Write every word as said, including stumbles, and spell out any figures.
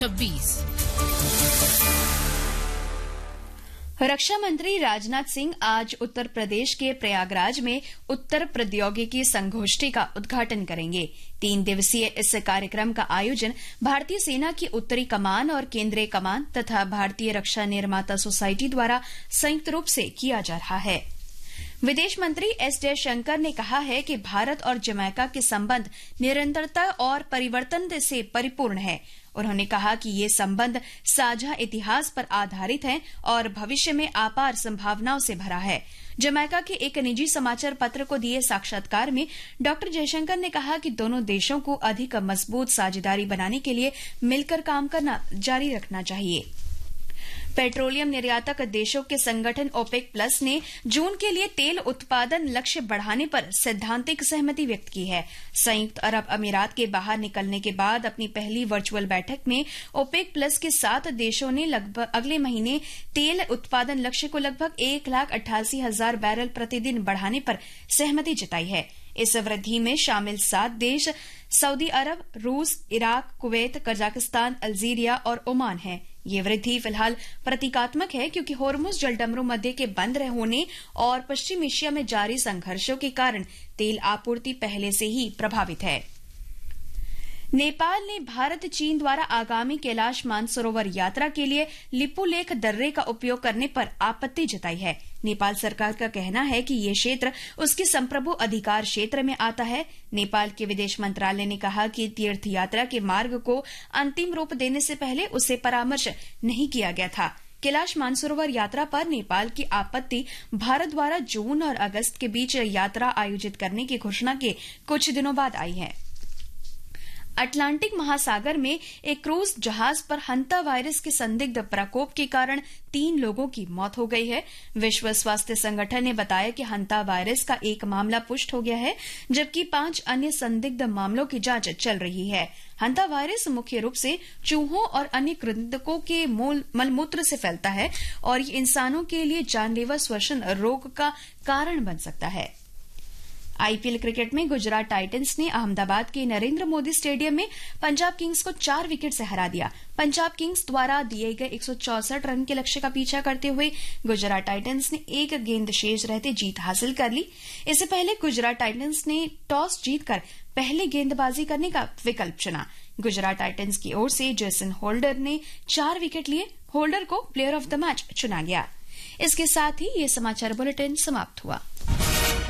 छब्बीस। रक्षा मंत्री राजनाथ सिंह आज उत्तर प्रदेश के प्रयागराज में उत्तर प्रौद्योगिकी संगोष्ठी का उद्घाटन करेंगे। तीन दिवसीय इस कार्यक्रम का आयोजन भारतीय सेना की उत्तरी कमान और केंद्रीय कमान तथा भारतीय रक्षा निर्माता सोसाइटी द्वारा संयुक्त रूप से किया जा रहा है। विदेश मंत्री एस जयशंकर ने कहा है कि भारत और जमैका के संबंध निरंतरता और परिवर्तन से परिपूर्ण है। उन्होंने कहा कि ये संबंध साझा इतिहास पर आधारित है और भविष्य में अपार संभावनाओं से भरा है। जमैका के एक निजी समाचार पत्र को दिए साक्षात्कार में डॉक्टर जयशंकर ने कहा कि दोनों देशों को अधिक मजबूत साझेदारी बनाने के लिए मिलकर काम करना जारी रखना चाहिए। पेट्रोलियम निर्यातक देशों के संगठन ओपेक प्लस ने जून के लिए तेल उत्पादन लक्ष्य बढ़ाने पर सैद्धांतिक सहमति व्यक्त की है। संयुक्त अरब अमीरात के बाहर निकलने के बाद अपनी पहली वर्चुअल बैठक में ओपेक प्लस के सात देशों ने लगभग अगले महीने तेल उत्पादन लक्ष्य को लगभग एक लाख अट्ठासी हजार बैरल प्रतिदिन बढ़ाने पर सहमति जताई है। इस वृद्धि में शामिल सात देश सऊदी अरब, रूस, इराक, कुवैत, कजाकिस्तान, अल्जीरिया और ओमान हैं। ये वृद्धि फिलहाल प्रतीकात्मक है क्योंकि होर्मुज जलडमरू मध्य के बंद होने और पश्चिम एशिया में जारी संघर्षों के कारण तेल आपूर्ति पहले से ही प्रभावित है। नेपाल ने भारत चीन द्वारा आगामी कैलाश मानसरोवर यात्रा के लिए लिपुलेख दर्रे का उपयोग करने पर आपत्ति जताई है। नेपाल सरकार का कहना है कि ये क्षेत्र उसके संप्रभु अधिकार क्षेत्र में आता है। नेपाल के विदेश मंत्रालय ने कहा कि तीर्थ यात्रा के मार्ग को अंतिम रूप देने से पहले उसे परामर्श नहीं किया गया था। कैलाश मानसरोवर यात्रा पर नेपाल की आपत्ति भारत द्वारा जून और अगस्त के बीच यात्रा आयोजित करने की घोषणा के कुछ दिनों बाद आई है। अटलांटिक महासागर में एक क्रूज जहाज पर हंता वायरस के संदिग्ध प्रकोप के कारण तीन लोगों की मौत हो गई है। विश्व स्वास्थ्य संगठन ने बताया कि हंता वायरस का एक मामला पुष्ट हो गया है, जबकि पांच अन्य संदिग्ध मामलों की जांच चल रही है। हंता वायरस मुख्य रूप से चूहों और अन्य कृंतकों के मलमूत्र से फैलता है और ये इंसानों के लिए जानलेवा श्वसन रोग का कारण बन सकता है। आईपीएल क्रिकेट में गुजरात टाइटंस ने अहमदाबाद के नरेंद्र मोदी स्टेडियम में पंजाब किंग्स को चार विकेट से हरा दिया। पंजाब किंग्स द्वारा दिए गए एक सौ चौसठ रन के लक्ष्य का पीछा करते हुए गुजरात टाइटंस ने एक गेंद शेष रहते जीत हासिल कर ली। इससे पहले गुजरात टाइटंस ने टॉस जीतकर पहले गेंदबाजी करने का विकल्प चुना। गुजरात टाइटंस की ओर से जेसन होल्डर ने चार विकेट लिए। होल्डर को प्लेयर ऑफ द मैच चुना गया। इसके साथ ही ये समाचार बुलेटिन समाप्त हुआ।